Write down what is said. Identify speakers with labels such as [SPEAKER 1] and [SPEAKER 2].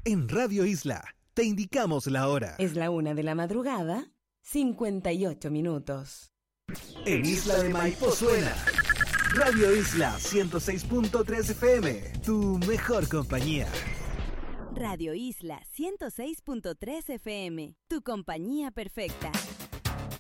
[SPEAKER 1] En Radio Isla te indicamos la hora.
[SPEAKER 2] Es la 1 de la madrugada, 58 minutos.
[SPEAKER 1] En Isla de Maipo suena Radio Isla 106.3 FM, tu mejor compañía.
[SPEAKER 3] Radio Isla 106.3 FM, tu compañía perfecta.